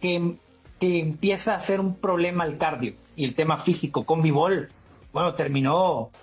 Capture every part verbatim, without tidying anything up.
que, que empieza a ser un problema el cardio y el tema físico. Con Bivol, bueno, terminó,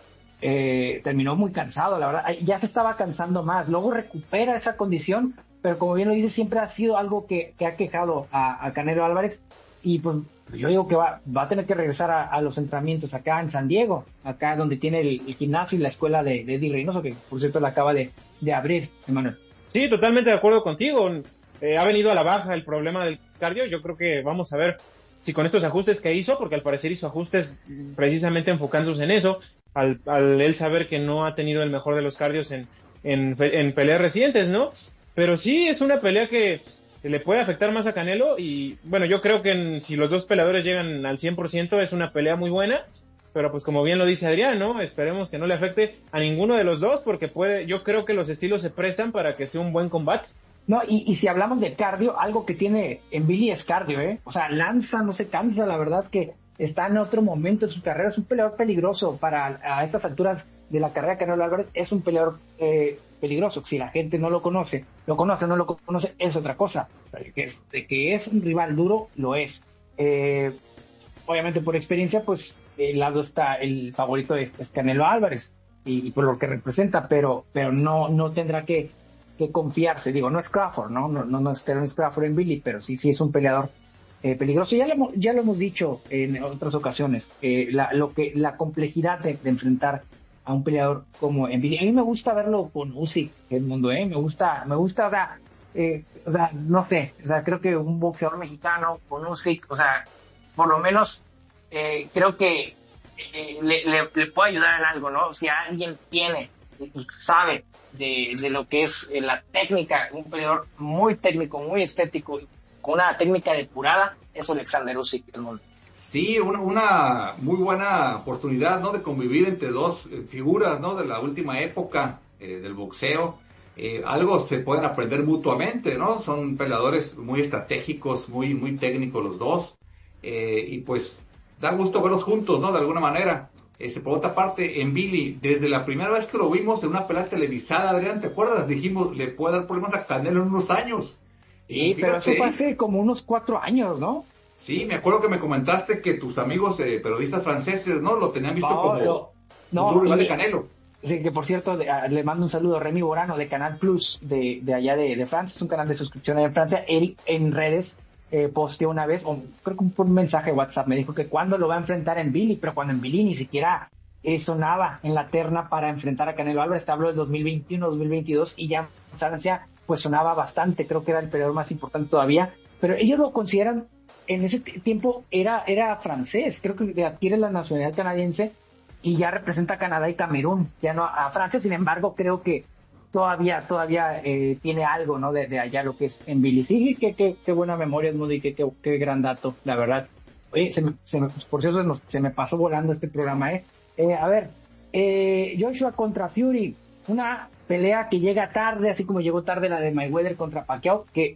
eh, terminó muy cansado, la verdad. Ya se estaba cansando más. Luego recupera esa condición, pero como bien lo dice, siempre ha sido algo que, que ha quejado a, a Canelo Álvarez. Y pues yo digo que va, va a tener que regresar a, a los entrenamientos acá en San Diego, acá donde tiene el, el gimnasio y la escuela de, de Eddie Reynoso, que por cierto la acaba de, de abrir, Emanuel. Sí, totalmente de acuerdo contigo. Eh, ha venido a la baja el problema del cardio. Yo creo que vamos a ver si con estos ajustes que hizo, porque al parecer hizo ajustes precisamente enfocándose en eso, al, al él saber que no ha tenido el mejor de los cardios en, en, en peleas recientes, ¿no? Pero sí es una pelea que le puede afectar más a Canelo y bueno, yo creo que en, si los dos peleadores llegan al cien por ciento es una pelea muy buena, pero pues como bien lo dice Adrián, ¿no? Esperemos que no le afecte a ninguno de los dos porque puede, yo creo que los estilos se prestan para que sea un buen combate. No, y, y si hablamos de cardio, algo que tiene en Billy es cardio, ¿eh? O sea, lanza, no se cansa, la verdad que está en otro momento de su carrera, es un peleador peligroso para a esas alturas de la carrera de Canelo Álvarez, es un peleador eh, peligroso. Si la gente no lo conoce, lo conoce o no lo conoce, es otra cosa. De que es, de que es un rival duro, lo es. Eh, obviamente por experiencia, pues el lado está el favorito es, es Canelo Álvarez y, y por lo que representa, pero pero no no tendrá que, que confiarse. Digo, no es Crawford, ¿no? No, no, no es, no es Crawford en Billy, pero sí sí es un peleador eh, peligroso. Ya lo, hemos, ya lo hemos dicho en otras ocasiones, eh, la, lo que, la complejidad de, de enfrentar a un peleador como en Billy. A mí me gusta verlo con Usyk en el mundo, ¿eh? Me gusta, me gusta, o sea, eh, o sea, no sé, o sea, creo que un boxeador mexicano con Usyk, o sea, por lo menos eh, creo que eh, le, le, le puede ayudar en algo, ¿no? Si alguien tiene y sabe de, de lo que es eh, la técnica, un peleador muy técnico, muy estético, con una técnica depurada, es Alexander Usyk del mundo. Sí, una, una muy buena oportunidad, ¿no? De convivir entre dos eh, figuras, ¿no? De la última época eh, del boxeo. Eh, algo se pueden aprender mutuamente, ¿no? Son peleadores muy estratégicos, muy, muy técnicos los dos. Eh, y pues da gusto verlos juntos, ¿no? De alguna manera. Este, por otra parte, en Billy, desde la primera vez que lo vimos en una pelea televisada, Adrián, ¿te acuerdas? Dijimos, le puede dar problemas a Canelo en unos años. Sí, pero eso fue hace como unos cuatro años, ¿no? Sí, me acuerdo que me comentaste que tus amigos eh, periodistas franceses, ¿no? Lo tenían visto no, como no, no, un rival de Canelo. Sí, que por cierto, de, a, le mando un saludo a Remy Borano de Canal Plus, de, de allá de, de Francia, es un canal de suscripción en Francia. Él en redes eh, posteó una vez, o creo que por un mensaje de WhatsApp, me dijo que cuando lo va a enfrentar en Billy, pero cuando en Billy ni siquiera eh, sonaba en la terna para enfrentar a Canelo Álvarez. Te hablo del dos mil veintiuno, dos mil veintidós, y ya en Francia pues sonaba bastante, creo que era el peleador más importante todavía, pero ellos lo consideran, en ese t- tiempo era, era francés, creo que adquiere la nacionalidad canadiense y ya representa a Canadá y Camerún, ya no a Francia. Sin embargo, creo que todavía todavía eh, tiene algo, ¿no? De, de allá lo que es en Billy. Sí, qué, qué, qué buena memoria, Edmundo, y qué, qué, qué gran dato, la verdad. Oye, se me, se me, por cierto, se, nos, se me pasó volando este programa, ¿eh? eh a ver, eh, Joshua contra Fury, una pelea que llega tarde, así como llegó tarde la de Mayweather contra Pacquiao, que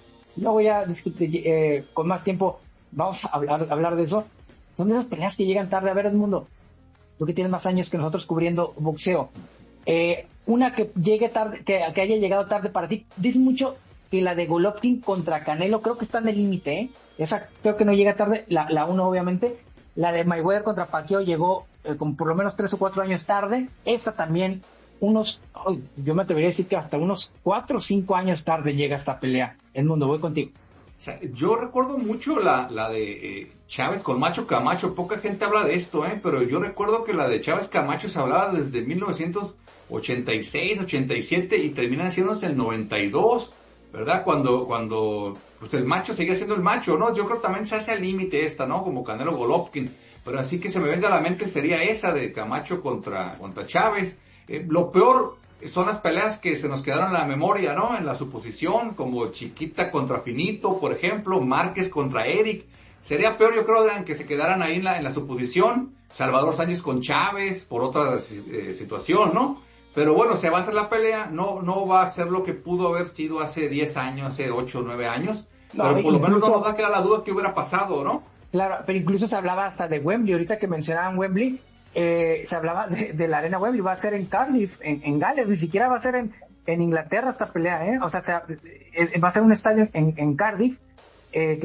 no voy a discutir eh, con más tiempo, vamos a hablar, a hablar de eso. Son de esas peleas que llegan tarde. A ver, Edmundo, tú que tienes más años que nosotros cubriendo boxeo, eh, una que llegue tarde, que, que haya llegado tarde para ti, dice mucho que la de Golovkin contra Canelo, creo que está en el límite, ¿eh? Esa creo que no llega tarde, la, la uno obviamente. La de Mayweather contra Pacquiao llegó eh, con por lo menos tres o cuatro años tarde. Esa también unos, oh, yo me atrevería a decir que hasta unos cuatro o cinco años tarde llega esta pelea. Edmundo, voy contigo. O sea, yo recuerdo mucho la, la de eh, Chávez con Macho Camacho. Poca gente habla de esto, ¿eh? Pero yo recuerdo que la de Chávez Camacho se hablaba desde mil novecientos ochenta y seis, ochenta y siete y termina haciéndose el noventa y dos, ¿verdad? Cuando, cuando pues el macho sigue siendo el macho, ¿no? Yo creo que también se hace al límite esta, ¿no? Como Canelo Golovkin. Pero así que se me venga a la mente sería esa de Camacho contra, contra Chávez. Eh, lo peor son las peleas que se nos quedaron en la memoria, ¿no? En la suposición, como Chiquita contra Finito, por ejemplo, Márquez contra Eric. Sería peor, yo creo, Adrián, que se quedaran ahí en la, en la suposición. Salvador Sánchez con Chávez, por otra eh, situación, ¿no? Pero bueno, se va a hacer la pelea, no, no va a ser lo que pudo haber sido hace diez años, hace ocho o nueve años. No, pero por lo menos no nos da quedar la duda que hubiera pasado, ¿no? Claro, pero incluso se hablaba hasta de Wembley, ahorita que mencionaban Wembley. Eh, se hablaba de, de la arena Wembley, va a ser en Cardiff, en, en Gales, ni siquiera va a ser en, en Inglaterra esta pelea, ¿eh? O sea, se, eh, va a ser un estadio en, en Cardiff, eh,